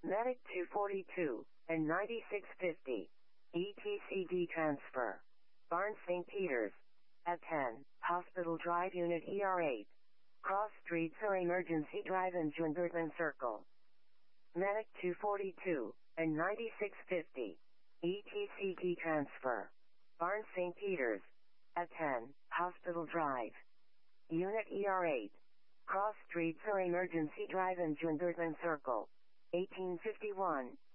Medic 242 and 9650. ETCD transfer. Barnes St. Peter's. At 10, Hospital Drive Unit ER8. Cross Street Surrey Emergency Drive and Jungerton Circle. Medic 242 and 9650. ETCD transfer. Barnes St. Peter's. At 10, Hospital Drive. Unit ER8. Cross Street Surrey Emergency Drive and Jungerton Circle. 1851.